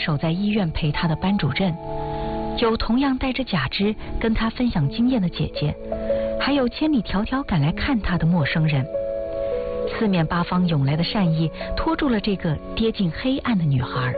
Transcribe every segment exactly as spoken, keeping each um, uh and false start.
守在医院陪他的班主任，有同样带着假肢跟他分享经验的姐姐，还有千里迢迢赶来看他的陌生人。四面八方涌来的善意拖住了这个跌进黑暗的女孩。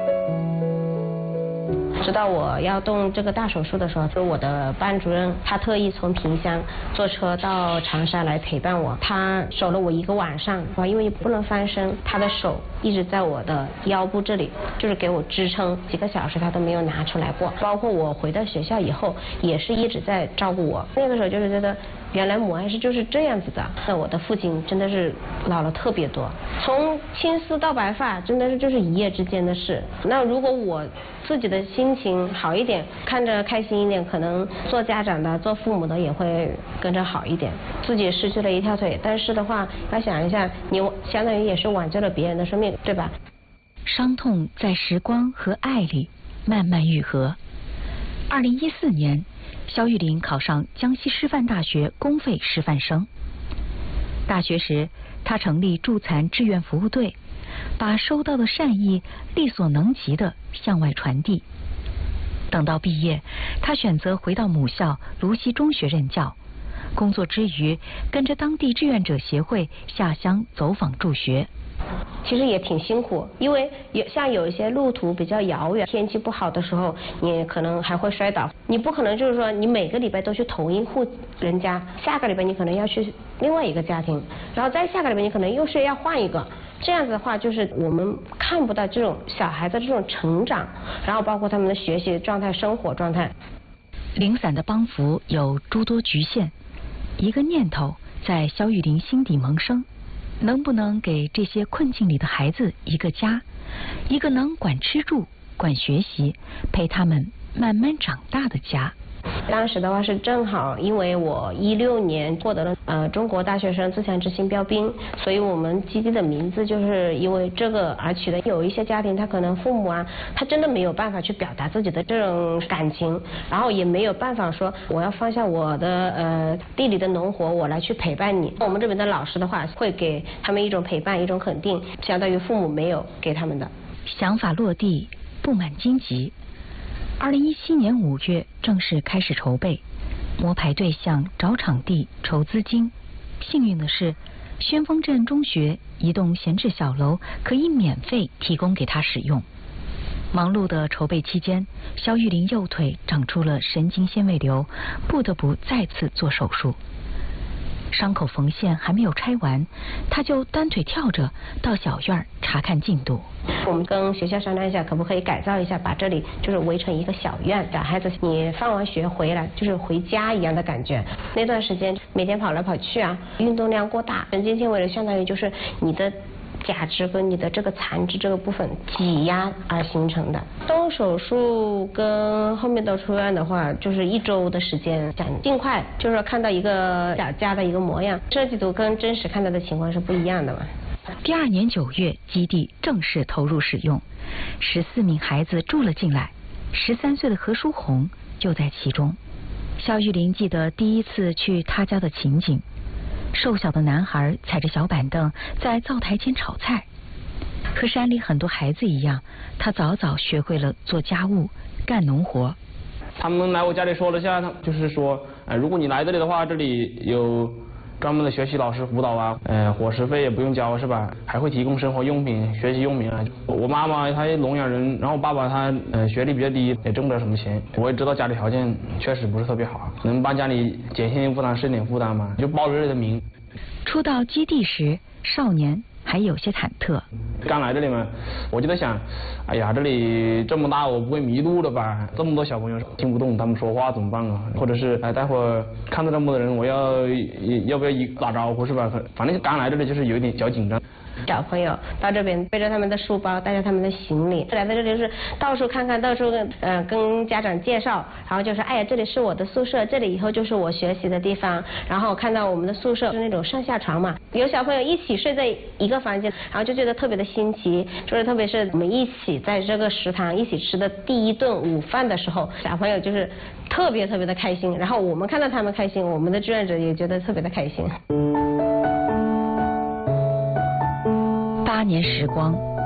知道我要动这个大手术的时候，就是我的班主任，他特意从萍乡坐车到长沙来陪伴我，他守了我一个晚上，因为不能翻身，他的手一直在我的腰部这里，就是给我支撑，几个小时他都没有拿出来过。包括我回到学校以后，也是一直在照顾我。那个时候就是觉得，原来母爱是就是这样子的。那我的父亲真的是老了特别多，从青丝到白发，真的是就是一夜之间的事。那如果我自己的心情好一点，看着开心一点，可能做家长的、做父母的也会跟着好一点。自己失去了一条腿，但是的话，要想一下，你相当于也是挽救了别人的生命，对吧？ 伤痛在时光和爱里慢慢愈合。二零一四年，肖玉林考上江西师范大学公费师范生。大学时，他成立助残志愿服务队，把收到的善意力所能及地向外传递。等到毕业，他选择回到母校芦溪中学任教，工作之余跟着当地志愿者协会下乡走访助学。 其实也挺辛苦，因为有像有一些路途比较遥远，天气不好的时候，你可能还会摔倒。你不可能就是说你每个礼拜都去同一户人家，下个礼拜你可能要去另外一个家庭，然后再下个礼拜你可能又是要换一个。这样子的话，就是我们看不到这种小孩子这种成长，然后包括他们的学习状态、生活状态。 零散的帮扶有诸多局限，一个念头在肖玉林心底萌生。能不能给这些困境里的孩子一个家，一个能管吃住、管学习、陪他们慢慢长大的家？ 当时的话是正好，因为我一六年获得了呃中国大学生自强之星标兵，所以我们基地的名字就是因为这个而取的。有一些家庭他可能父母啊，他真的没有办法去表达自己的这种感情，然后也没有办法说我要放下我的呃地里的农活，我来去陪伴你。我们这边的老师的话会给他们一种陪伴，一种肯定，相当于父母没有给他们的。 想法落地，布满荆棘。二零一七年五月正式开始筹备，摸排对象、找场地、筹资金。幸运的是，宣峰镇中学一栋闲置小楼可以免费提供给他使用。忙碌的筹备期间，肖玉林右腿长出了神经纤维瘤，不得不再次做手术。伤口缝线还没有拆完，他就单腿跳着到小院查看进度。 我们跟学校商量一下，可不可以改造一下，把这里就是围成一个小院，让孩子你放完学回来就是回家一样的感觉。那段时间每天跑来跑去啊，运动量过大，神经纤维瘤相当于就是你的假肢跟你的这个残肢这个部分挤压而形成的。动手术跟后面的出院的话，就是一周的时间，想尽快就是看到一个小家的一个模样。设计图跟真实看到的情况是不一样的嘛。 第二年九月，基地正式投入使用，十四名孩子住了进来，十三岁的何书红就在其中。肖玉林记得第一次去他家的情景。瘦小的男孩踩着小板凳在灶台前炒菜，和山里很多孩子一样，他早早学会了做家务、干农活。 他们来我家里说了下，就是说，呃，如果你来这里的话，这里有专门的学习老师辅导啊，呃，伙食费也不用交是吧？还会提供生活用品、学习用品啊。我妈妈她聋哑人，然后爸爸他呃学历比较低，也挣不了什么钱。我也知道家里条件确实不是特别好，能帮家里减轻负担是点负担嘛，就报这里的名。 初到基地时，少年还有些忐忑。 刚来这里嘛，我就在想，哎呀，这里这么大，我不会迷路的吧？这么多小朋友听不懂他们说话怎么办啊？或者是哎，待会儿看到这么多人，我要要不要一打招呼是吧？反正刚来这里就是有一点小紧张。 小朋友到这边背着他们的书包，带着他们的行李，来到这里就是到处看看，到处跟呃跟家长介绍，然后就说哎呀，这里是我的宿舍，这里以后就是我学习的地方。然后看到我们的宿舍是那种上下床嘛，有小朋友一起睡在一个房间，然后就觉得特别的新奇。就是特别是我们一起在这个食堂一起吃的第一顿午饭的时候，小朋友就是特别特别的开心。然后我们看到他们开心，我们的志愿者也觉得特别的开心。 八年时光，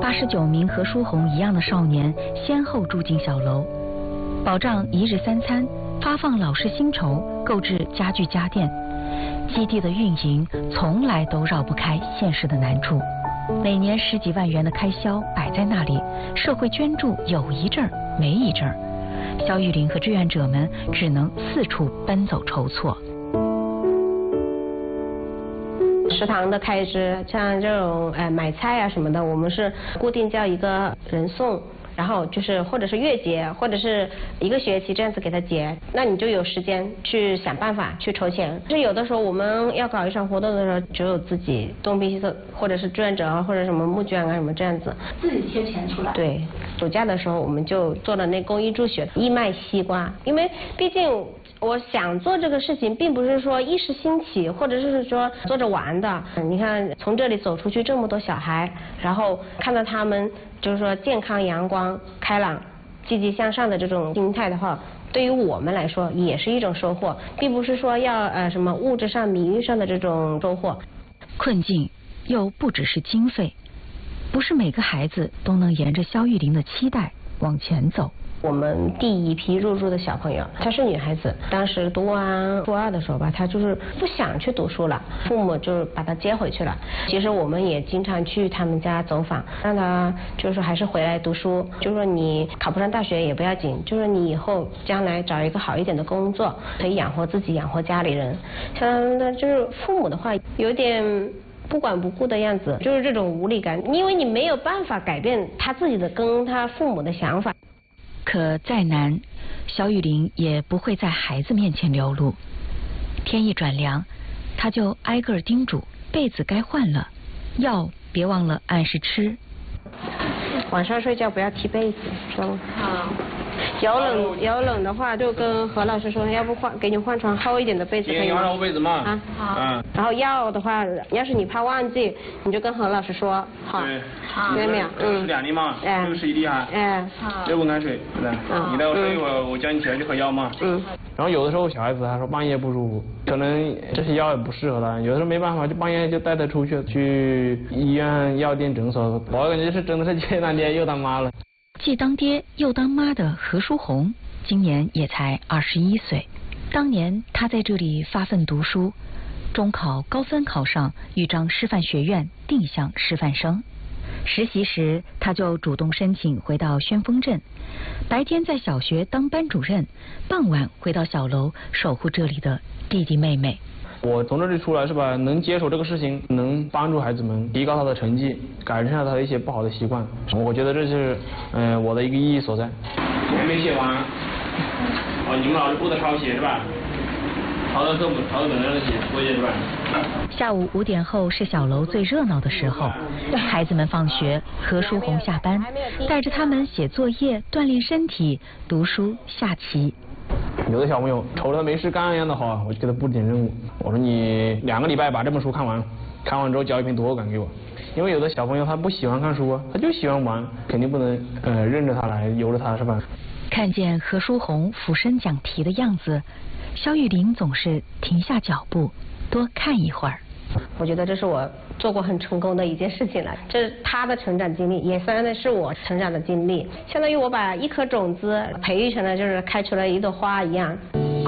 八十九名和舒红一样的少年先后住进小楼，保障一日三餐，发放老师薪酬，购置家具家电。基地的运营从来都绕不开现实的难处，每年十几万元的开销摆在那里，社会捐助有一阵儿没一阵儿，肖玉玲和志愿者们只能四处奔走筹措。 食堂的开支，像这种呃买菜啊什么的，我们是固定叫一个人送，然后就是或者是月结，或者是一个学期这样子给他结，那你就有时间去想办法去筹钱。是有的时候我们要搞一场活动的时候，只有自己东拼西凑，或者是志愿者啊，或者什么募捐啊什么这样子， 自己贴钱出来。 对，暑假的时候我们就做了那公益助学，义卖西瓜，因为毕竟我想做这个事情，并不是说一时兴起，或者是说做着玩的。你看，从这里走出去这么多小孩，然后看到他们就是说健康、阳光、开朗、积极向上的这种心态的话，对于我们来说也是一种收获，并不是说要呃什么物质上、名誉上的这种收获。 困境又不只是经费，不是每个孩子都能沿着肖玉玲的期待往前走。 我们第一批入住的小朋友，她是女孩子，当时读完初二的时候吧，她就是不想去读书了，父母就是把她接回去了。其实我们也经常去他们家走访，让她就是说还是回来读书，就是说你考不上大学也不要紧，就是你以后将来找一个好一点的工作，可以养活自己，养活家里人。像那就是父母的话，有点不管不顾的样子，就是这种无力感，因为你没有办法改变他自己的跟他父母的想法。 可再难，肖玉玲也不会在孩子面前流露。天一转凉，她就挨个叮嘱被子该换了，药别忘了按时吃。 晚上睡觉不要踢被子，知道吗？好。有冷有冷的话，就跟何老师说，要不换给你换床厚一点的被子可以吗？ 今天换被子嘛。 啊，好。嗯。然后药的话，要是你怕忘记，你就跟何老师说，好。 对。 好。明白没有？嗯。 是两粒嘛。 哎。 这个是一粒哈。 哎。好。 热滚开水，对不对？嗯。你待会睡一会儿，我叫你起来去喝药嘛。嗯。然后有的时候小孩子他说半夜不舒服，可能这些药也不适合他，有的时候没办法，就半夜就带他出去去医院、药店、诊所。我感觉是真的是既当爹又当妈了。 既当爹又当妈的何书红，今年也才二十一岁。当年他在这里发奋读书，中考高分考上豫章师范学院，定向师范生。实习时，他就主动申请回到宣丰镇，白天在小学当班主任，傍晚回到小楼守护这里的弟弟妹妹。 我从这里出来是吧，能接手这个事情，能帮助孩子们提高他的成绩，改善他的一些不好的习惯，我觉得这是嗯、呃、我的一个意义所在。还没写完，哦，你们老师布的抄写是吧？抄到课本，抄到本上写作业是吧？ 下午五点后是小楼最热闹的时候，孩子们放学，何书红下班，带着他们写作业、锻炼身体、读书、下棋。 有的小朋友瞅着没事干一样的好，我就给他布点任务。我说你两个礼拜把这本书看完，看完之后交一篇读后感给我。因为有的小朋友他不喜欢看书啊，他就喜欢玩，肯定不能呃任着他来，由着他是吧？ 看见何书红俯身讲题的样子，肖玉玲总是停下脚步，多看一会儿。 我觉得这是我做过很成功的一件事情了，这是他的成长经历，也算的是我成长的经历，相当于我把一颗种子培育成了就是开出了一朵花一样。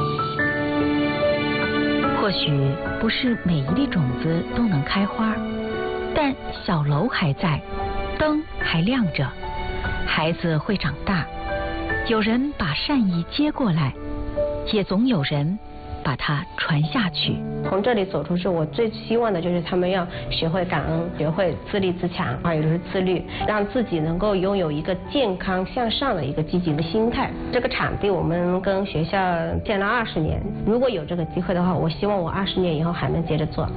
或许不是每一粒种子都能开花，但小楼还在，灯还亮着，孩子会长大，有人把善意接过来，也总有人把它传下去。 从这里走出去，我最希望的就是他们要学会感恩，学会自立自强，还有就是自律，让自己能够拥有一个健康向上的一个积极的心态。这个场地我们跟学校建了二十年，如果有这个机会的话，我希望我二十年以后还能接着做。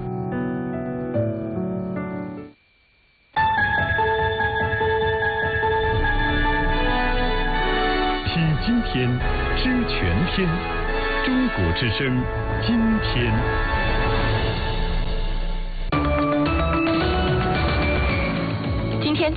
体今天，知全天。中国之声，今天。 今天起，全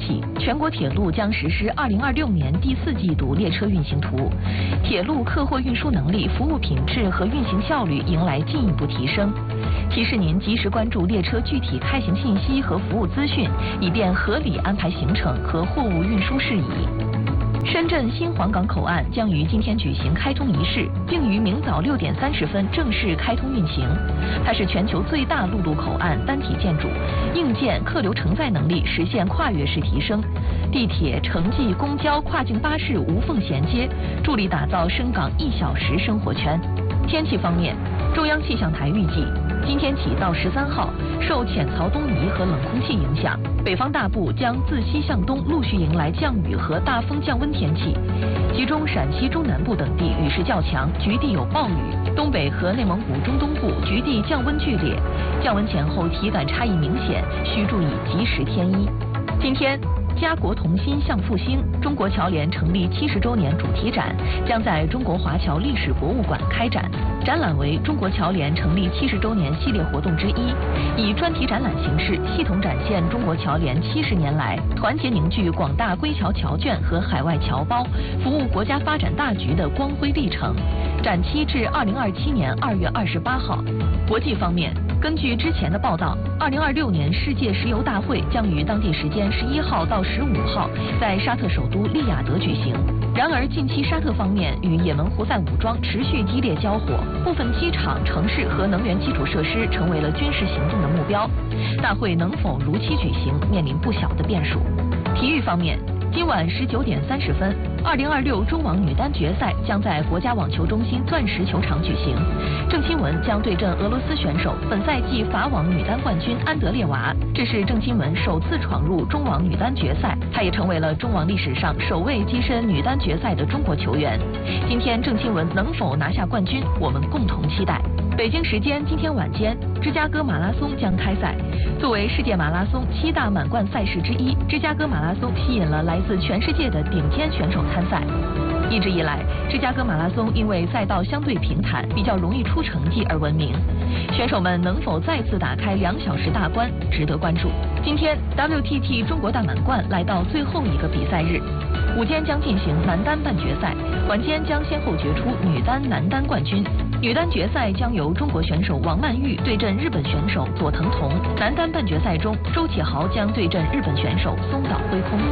全国铁路将实施二零二六年第四季度列车运行图，铁路客货运输能力、服务品质和运行效率迎来进一步提升。提示您及时关注列车具体开行信息和服务资讯，以便合理安排行程和货物运输事宜。深圳新皇岗口岸将于今天举行开通仪式，并于明早六点三十分正式开通运行。它是全球最大陆路口岸单体建筑，硬件客流承载能力实现跨越式提升，地铁、城际、公交、跨境巴士无缝衔接，助力打造深港一小时生活圈。天气方面，中央气象台预计，今天起到十三号，受浅槽东移和冷空气影响，北方大部将自西向东陆续迎来降雨和大风降温天气，其中陕西中南部等地雨势较强，局地有暴雨；东北和内蒙古中东部局地降温剧烈，降温前后体感差异明显，需注意及时添衣。今天，家国同心向复兴中国侨联成立七十周年主题展将在中国华侨历史博物馆开展，展览为中国侨联成立七十周年系列活动之一，以专题展览形式系统展现中国侨联七十年来团结凝聚广大归侨侨眷和海外侨胞，服务国家发展大局的光辉历程。展期至二零二七年二月二十八号。国际方面，根据之前的报道，二零二六年世界石油大会将于当地时间十一号到十五号在沙特首都利雅得举行。然而，近期沙特方面与也门胡塞武装持续激烈交火，部分机场、城市和能源基础设施成为了军事行动的目标。大会能否如期举行，面临不小的变数。体育方面，今晚十九点三十分，二零二六中网女单决赛将在国家网球中心钻石球场举行。郑钦文将对阵俄罗斯选手，本赛季法网女单冠军安德烈娃。这是郑钦文首次闯入中网女单决赛，她也成为了中网历史上首位跻身女单决赛的中国球员。今天郑钦文能否拿下冠军，我们共同期待。北京时间今天晚间，芝加哥马拉松将开赛。作为世界马拉松七大满贯赛事之一，芝加哥马拉松吸引了来自全世界的顶尖选手参赛。一直以来，芝加哥马拉松因为赛道相对平坦，比较容易出成绩而闻名。选手们能否再次打开两小时大关，值得关注。今天 W T T 中国大满贯来到最后一个比赛日，午间将进行男单半决赛，晚间将先后决出女单、男单冠军。女单决赛将由中国选手王曼玉对阵日本选手佐藤瞳，男单半决赛中，周启豪将对阵日本选手松岛辉空。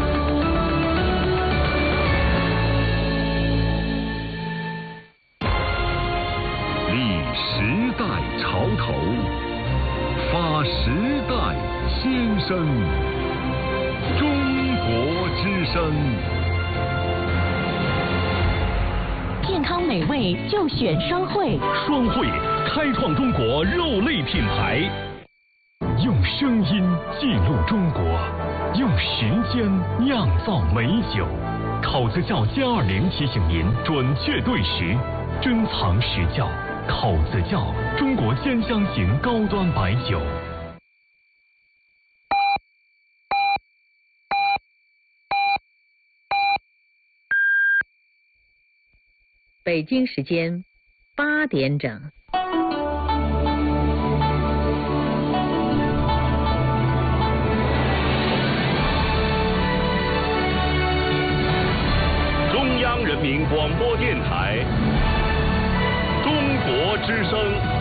立时代潮头，发时代先声，中国之声。 健康美味就选双汇， 双汇开创中国肉类品牌，用声音记录中国，用时间酿造美酒。口子窖歼二零提醒您准确对时，珍藏实窖。口子窖，中国鲜香型高端白酒。 北京时间八点整。 中央人民广播电台，中国之声。